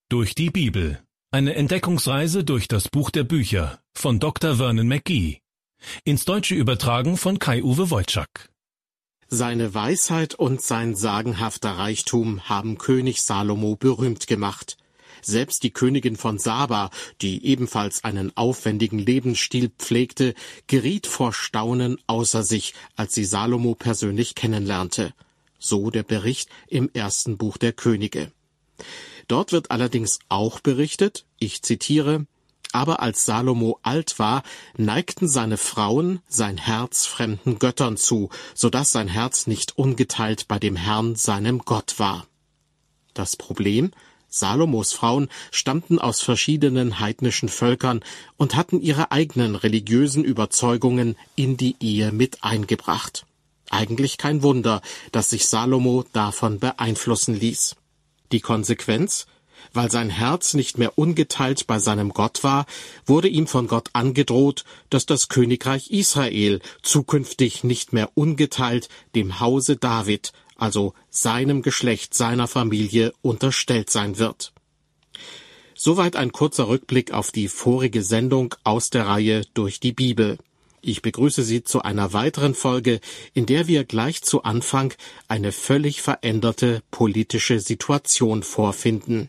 Durch die Bibel. Eine Entdeckungsreise durch das Buch der Bücher von Dr. Vernon McGee. Ins Deutsche übertragen von Kai-Uwe Wojczak. Seine Weisheit und sein sagenhafter Reichtum haben König Salomo berühmt gemacht. Selbst die Königin von Saba, die ebenfalls einen aufwendigen Lebensstil pflegte, geriet vor Staunen außer sich, als sie Salomo persönlich kennenlernte. So der Bericht im ersten Buch der Könige. Dort wird allerdings auch berichtet, ich zitiere: Aber als Salomo alt war, neigten seine Frauen sein Herz fremden Göttern zu, so dass sein Herz nicht ungeteilt bei dem Herrn, seinem Gott, war. Das Problem: Salomos Frauen stammten aus verschiedenen heidnischen Völkern und hatten ihre eigenen religiösen Überzeugungen in die Ehe mit eingebracht. Eigentlich kein Wunder, dass sich Salomo davon beeinflussen ließ. Die Konsequenz: Weil sein Herz nicht mehr ungeteilt bei seinem Gott war, wurde ihm von Gott angedroht, dass das Königreich Israel zukünftig nicht mehr ungeteilt dem Hause David, also seinem Geschlecht, seiner Familie, unterstellt sein wird. Soweit ein kurzer Rückblick auf die vorige Sendung aus der Reihe Durch die Bibel. Ich begrüße Sie zu einer weiteren Folge, in der wir gleich zu Anfang eine völlig veränderte politische Situation vorfinden.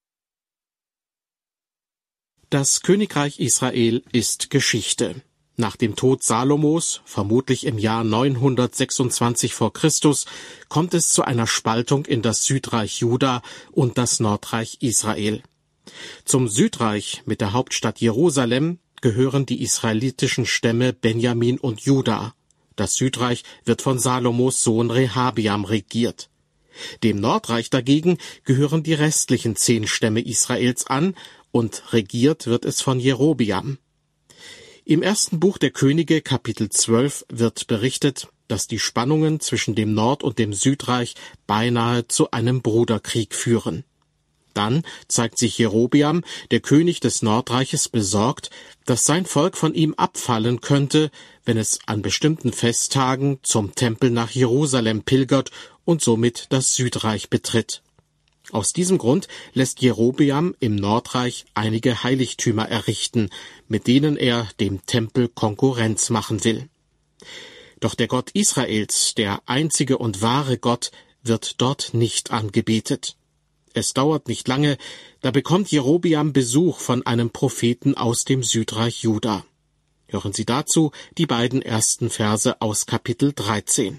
Das Königreich Israel ist Geschichte. Nach dem Tod Salomos, vermutlich im Jahr 926 vor Christus, kommt es zu einer Spaltung in das Südreich Juda und das Nordreich Israel. Zum Südreich mit der Hauptstadt Jerusalem gehören die israelitischen Stämme Benjamin und Juda. Das Südreich wird von Salomos Sohn Rehabeam regiert. Dem Nordreich dagegen gehören die restlichen 10 Stämme Israels an und regiert wird es von Jerobeam. Im ersten Buch der Könige, Kapitel 12, wird berichtet, dass die Spannungen zwischen dem Nord- und dem Südreich beinahe zu einem Bruderkrieg führen. Dann zeigt sich Jerobeam, der König des Nordreiches, besorgt, dass sein Volk von ihm abfallen könnte, wenn es an bestimmten Festtagen zum Tempel nach Jerusalem pilgert und somit das Südreich betritt. Aus diesem Grund lässt Jerobeam im Nordreich einige Heiligtümer errichten, mit denen er dem Tempel Konkurrenz machen will. Doch der Gott Israels, der einzige und wahre Gott, wird dort nicht angebetet. Es dauert nicht lange, da bekommt Jerobeam Besuch von einem Propheten aus dem Südreich Juda. Hören Sie dazu die beiden ersten Verse aus Kapitel 13.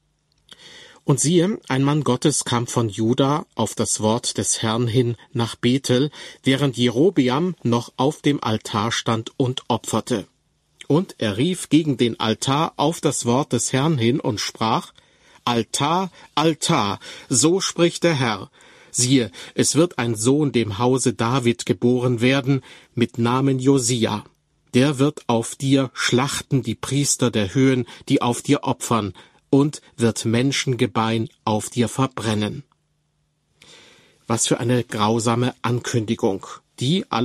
Und siehe, ein Mann Gottes kam von Juda auf das Wort des Herrn hin nach Bethel, während Jerobeam noch auf dem Altar stand und opferte. Und er rief gegen den Altar auf das Wort des Herrn hin und sprach: Altar, Altar, so spricht der Herr. Siehe, es wird ein Sohn dem Hause David geboren werden, mit Namen Josia. Der wird auf dir schlachten die Priester der Höhen, die auf dir opfern, und wird Menschengebein auf dir verbrennen. Was für eine grausame Ankündigung, die